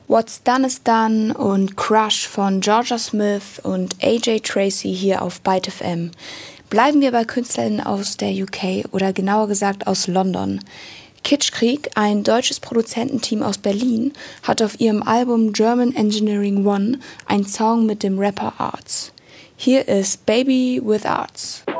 What's Done is Done und Crush von Georgia Smith und AJ Tracey hier auf Byte FM. Bleiben wir bei KünstlerInnen aus der UK oder genauer gesagt aus London. Kitschkrieg, ein deutsches Produzententeam aus Berlin, hat auf ihrem Album German Engineering One einen Song mit dem Rapper Arts. Hier ist Baby with Arts.